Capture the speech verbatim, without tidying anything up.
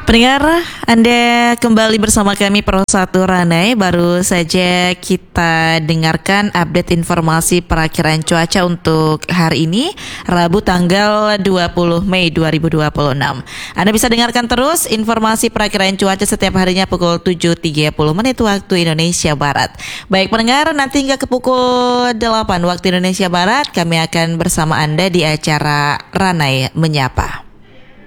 Pendengar, Anda kembali bersama kami Pro satu Ranai. Baru saja kita dengarkan update informasi perakiraan cuaca untuk hari ini, Rabu tanggal dua puluh Mei dua ribu dua puluh enam. Anda bisa dengarkan terus informasi perakiraan cuaca setiap harinya pukul tujuh tiga puluh menit waktu Indonesia Barat. Baik pendengar, nanti hingga ke pukul delapan waktu Indonesia Barat kami akan bersama Anda di acara Ranai Menyapa.